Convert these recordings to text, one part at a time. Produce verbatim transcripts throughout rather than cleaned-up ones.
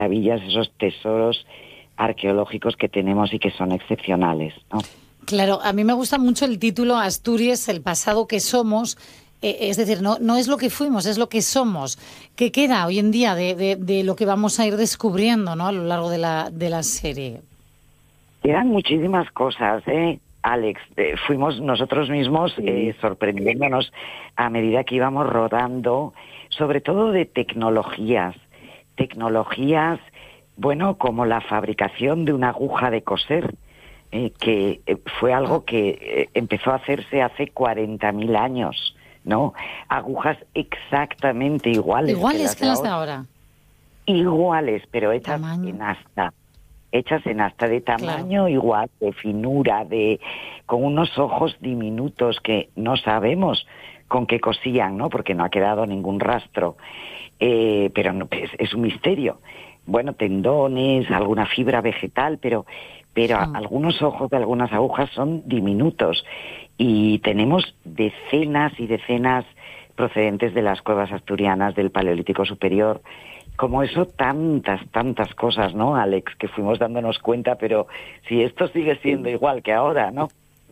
maravillas, esos tesoros arqueológicos que tenemos y que son excepcionales, ¿no? Claro, a mí me gusta mucho el título Asturias, el pasado que somos. Eh, es decir, no, no es lo que fuimos, es lo que somos. ¿Qué queda hoy en día de, de, de lo que vamos a ir descubriendo, ¿no?, a lo largo de la, de la serie? Quedan muchísimas cosas, ¿eh, Alex? Eh, fuimos nosotros mismos eh, sorprendiéndonos a medida que íbamos rodando, sobre todo de tecnologías. Tecnologías, bueno, como la fabricación de una aguja de coser, eh, que eh, fue algo que eh, empezó a hacerse hace cuarenta mil años, ¿no? Agujas exactamente iguales, Iguales que las de ahora. ahora. Iguales, pero hechas Tamaño. en asta. Hechas en asta, de tamaño Claro. igual, de finura, de con unos ojos diminutos que no sabemos con qué cosían, ¿no? Porque no ha quedado ningún rastro. Eh, pero no, es, es un misterio. Bueno, tendones, alguna fibra vegetal, pero, pero Mm. algunos ojos de algunas agujas son diminutos. Y tenemos decenas y decenas procedentes de las cuevas asturianas del Paleolítico Superior. Como eso, tantas, tantas cosas, ¿no, Alex? Que fuimos dándonos cuenta, pero si esto sigue siendo igual que ahora, ¿no?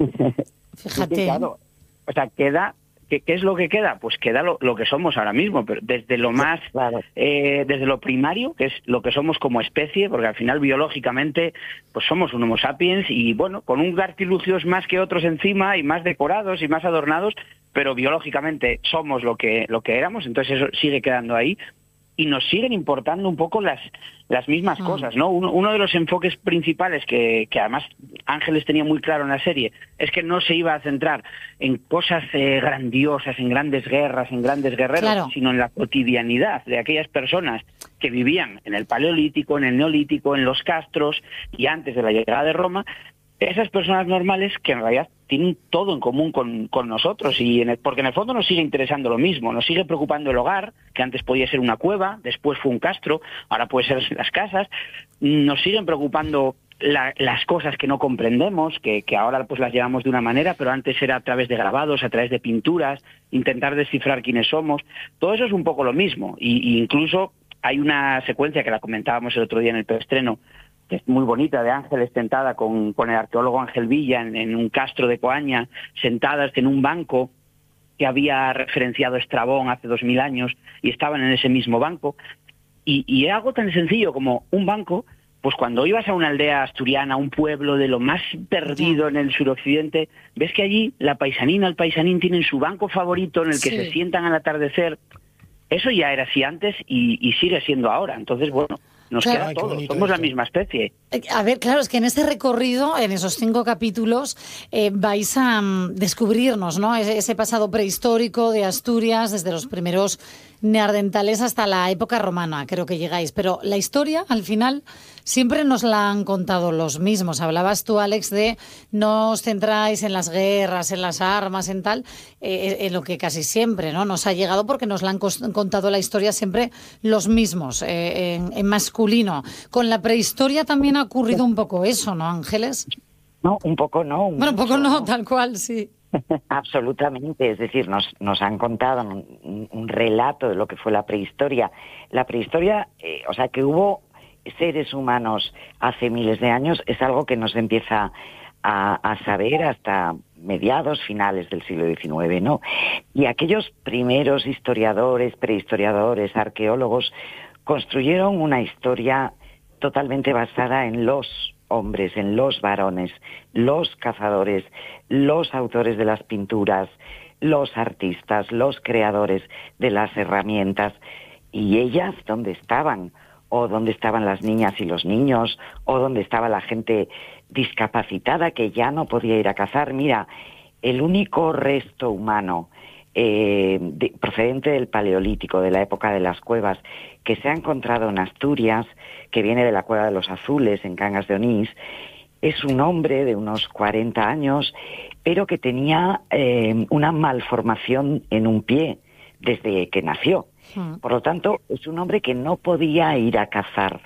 Fíjate. Sí, claro. O sea, queda... ¿Qué, ¿Qué es lo que queda? Pues queda lo, lo que somos ahora mismo, pero desde lo más, Claro. eh, desde lo primario, que es lo que somos como especie, porque al final biológicamente pues somos un Homo sapiens y bueno, con un artilugios más que otros encima y más decorados y más adornados, pero biológicamente somos lo que, lo que éramos, entonces eso sigue quedando ahí. Y nos siguen importando un poco las, las mismas Mm. cosas, ¿no? Uno, uno de los enfoques principales que, que además Ángeles tenía muy claro en la serie es que no se iba a centrar en cosas eh, grandiosas, en grandes guerras, en grandes guerreros, Claro. sino en la cotidianidad de aquellas personas que vivían en el Paleolítico, en el Neolítico, en los castros y antes de la llegada de Roma. Esas personas normales que en realidad tienen todo en común con, con nosotros, y en el, porque en el fondo nos sigue interesando lo mismo, nos sigue preocupando el hogar, que antes podía ser una cueva, después fue un castro, ahora puede ser las casas, nos siguen preocupando la, las cosas que no comprendemos, que, que ahora pues las llevamos de una manera, pero antes era a través de grabados, a través de pinturas, intentar descifrar quiénes somos. Todo eso es un poco lo mismo, y, y incluso hay una secuencia que la comentábamos el otro día en el preestreno, que es muy bonita, de Ángeles sentada con, con el arqueólogo Ángel Villa en, en un castro de Coaña, sentadas en un banco que había referenciado Estrabón hace dos mil años, y estaban en ese mismo banco. Y, y algo tan sencillo como un banco, pues cuando ibas a una aldea asturiana, un pueblo de lo más perdido en el suroccidente, ves que allí la paisanina, el paisanín tienen su banco favorito en el que Sí. se sientan al atardecer. Eso ya era así antes y, y sigue siendo ahora. Entonces, bueno, nos Claro. queda Ay, qué todo, bonito somos la esto. misma especie. Eh, A ver, claro, es que en este recorrido, en esos cinco capítulos, eh, vais a mm, descubrirnos, ¿no? Ese, ese pasado prehistórico de Asturias, desde los primeros neandertales hasta la época romana, creo que llegáis. Pero la historia, al final, siempre nos la han contado los mismos. Hablabas tú, Alex, de no os centráis en las guerras, en las armas, en tal, eh, en lo que casi siempre, ¿no?, nos ha llegado, porque nos la han cos- contado la historia siempre los mismos, eh, en, en masculino. Con la prehistoria también ha ocurrido un poco eso, ¿no, Ángeles? No, un poco no. Un Bueno, un poco mucho, no, tal cual, sí. Absolutamente, es decir, nos, nos han contado un, un relato de lo que fue la prehistoria. La prehistoria, eh, o sea, que hubo seres humanos hace miles de años, es algo que no se empieza a, a saber hasta mediados, finales del siglo diecinueve, ¿no? Y aquellos primeros historiadores, prehistoriadores, arqueólogos, construyeron una historia totalmente basada en los hombres, en los varones, los cazadores, los autores de las pinturas, los artistas, los creadores de las herramientas. ¿Y ellas dónde estaban? ¿O dónde estaban las niñas y los niños? ¿O dónde estaba la gente discapacitada que ya no podía ir a cazar? Mira, el único resto humano eh, de, procedente del Paleolítico, de la época de las cuevas, que se ha encontrado en Asturias, que viene de la Cueva de los Azules, en Cangas de Onís, es un hombre de unos cuarenta años, pero que tenía eh, una malformación en un pie desde que nació. Por lo tanto, es un hombre que no podía ir a cazar.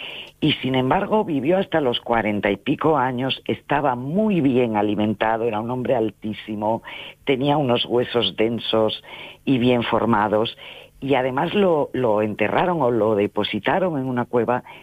Y sin embargo, vivió hasta los cuarenta y pico años, estaba muy bien alimentado, era un hombre altísimo, tenía unos huesos densos y bien formados, y además lo, lo enterraron o lo depositaron en una cueva